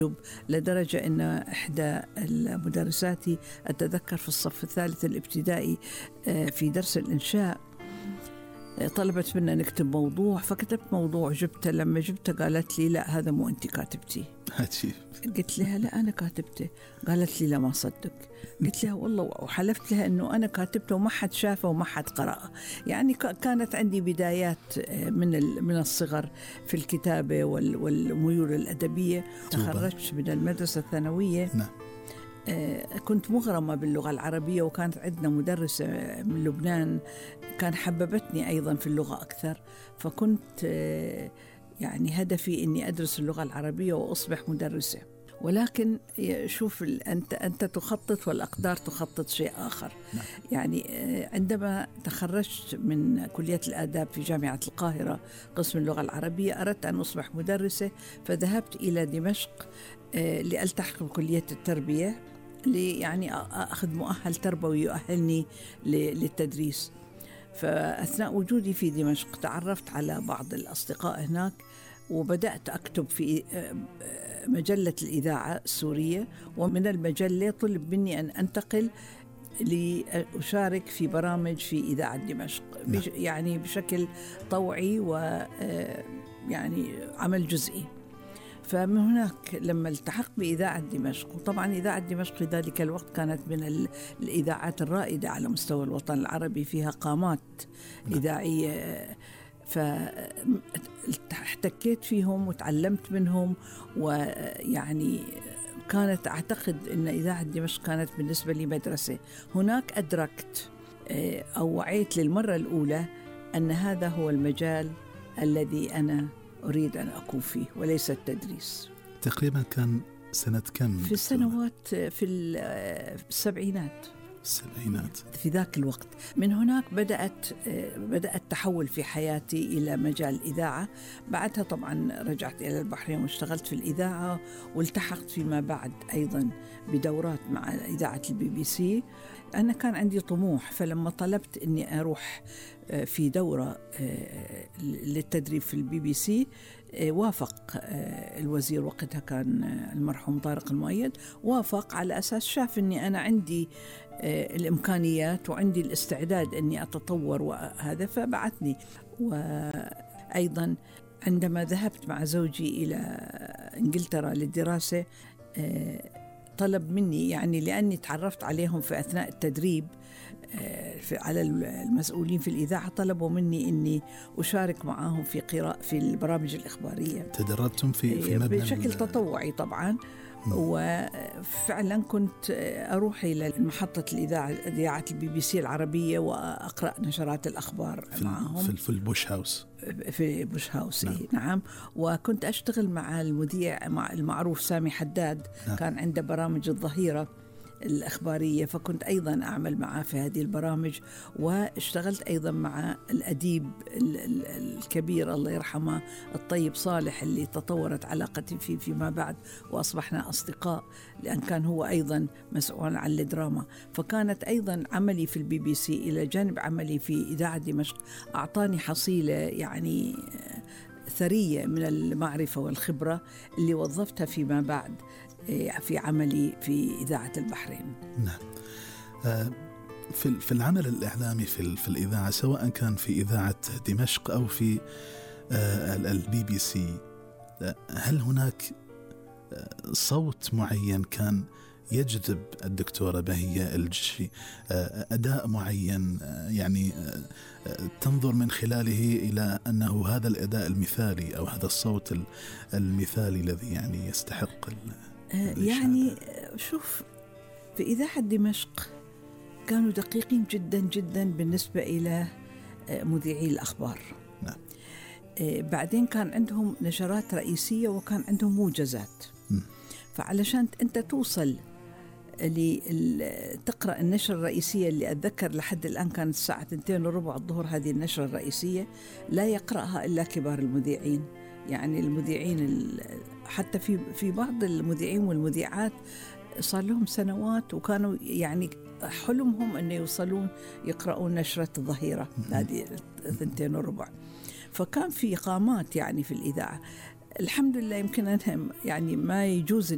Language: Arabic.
لدرجة أن إحدى المدرساتي أتذكر في الصف الثالث الابتدائي في درس الإنشاء طلبت منا نكتب موضوع، فكتبت موضوع جبته، لما جبته قالت لي لا هذا مو أنت كاتبتي. قلت لها لا أنا كاتبته. قالت لي لا ما صدق. قلت لها والله، وحلفت لها أنه أنا كاتبته وما حد شافه وما حد قرأه. يعني كانت عندي بدايات من الصغر في الكتابة والميول الأدبية. تخرجت من المدرسة الثانوية. كنت مغرمة باللغة العربية، وكانت عندنا مدرسة من لبنان كان حببتني أيضا في اللغة أكثر، فكنت يعني هدفي أني أدرس اللغة العربية وأصبح مدرسة. ولكن شوف أنت تخطط والأقدار تخطط شيء آخر. يعني عندما تخرجت من كلية الآداب في جامعة القاهرة قسم اللغة العربية أردت أن أصبح مدرسة، فذهبت إلى دمشق لألتحق بكلية التربية يعني أخذ مؤهل تربوي يؤهلني للتدريس. فأثناء وجودي في دمشق تعرفت على بعض الأصدقاء هناك، وبدأت أكتب في مجلة الإذاعة السورية، ومن المجلة طلب مني أن أنتقل لأشارك في برامج في إذاعة دمشق يعني بشكل طوعي ويعني عمل جزئي. فمن هناك لما التحقت بإذاعة دمشق، وطبعا إذاعة دمشق في ذلك الوقت كانت من الإذاعات الرائدة على مستوى الوطن العربي، فيها قامات إذاعية، فاحتكيت فيهم وتعلمت منهم. ويعني كانت أعتقد أن إذاعة دمشق كانت بالنسبة لي مدرسة. هناك أدركت أو وعيت للمرة الأولى أن هذا هو المجال الذي أنا أريد أن أكون فيه وليس التدريس. تقريبا كان سنة كم؟ في السنوات في السبعينات في ذاك الوقت. من هناك بدأ التحول في حياتي إلى مجال الإذاعة. بعدها طبعا رجعت إلى البحرين واشتغلت في الإذاعة، والتحقت فيما بعد أيضا بدورات مع إذاعة BBC. أنا كان عندي طموح، فلما طلبت أني أروح في دورة للتدريب في BBC وافق الوزير وقتها كان المرحوم طارق المؤيد، وافق على أساس شاف أني أنا عندي الإمكانيات وعندي الاستعداد أني أتطور وهذا، فبعثني. وأيضا عندما ذهبت مع زوجي إلى إنجلترا للدراسة طلب مني، يعني لأني تعرفت عليهم في أثناء التدريب على المسؤولين في الإذاعة، طلبوا مني أني أشارك معهم في البرامج الإخبارية. تدربتم في مبنى بشكل تطوعي طبعا. وفعلا كنت أروح إلى محطة إذاعة BBC العربية وأقرأ نشرات الأخبار معهم في البوش هاوس. في بوش هاوس. نعم. وكنت أشتغل مع المذيع المعروف سامي حداد. كان عنده برامج الظهيرة الإخبارية، فكنت أيضا أعمل معه في هذه البرامج. واشتغلت أيضا مع الأديب الكبير الله يرحمه الطيب صالح، اللي تطورت علاقتي فيما بعد وأصبحنا أصدقاء، لأن كان هو أيضا مسؤول عن الدراما. فكانت أيضا عملي في BBC إلى جانب عملي في إذاعة دمشق أعطاني حصيلة يعني ثرية من المعرفة والخبرة اللي وظفتها فيما بعد في عملي في إذاعة البحرين. نعم. في العمل الإعلامي في الإذاعة، سواء كان في إذاعة دمشق أو في BBC، هل هناك صوت معين كان يجذب الدكتورة بهية الجشي، أداء معين يعني تنظر من خلاله إلى أنه هذا الأداء المثالي أو هذا الصوت المثالي الذي يعني يستحق يعني شوف، في إذاعة دمشق كانوا دقيقين جدا جدا بالنسبة إلى مذيعي الأخبار. نعم. بعدين كان عندهم نشرات رئيسية وكان عندهم موجزات. فعلشان أنت توصل تقرأ النشرة الرئيسية اللي أتذكر لحد الآن كانت الساعة 2:15 الظهر، هذه النشرة الرئيسية لا يقرأها إلا كبار المذيعين. يعني المذيعين حتى في بعض المذيعين والمذيعات صار لهم سنوات وكانوا يعني حلمهم أن يوصلون يقرؤون نشرة الظهيرة هذه 2:15. فكان في قامات يعني في الإذاعة. الحمد لله يمكن أنهم يعني ما يجوز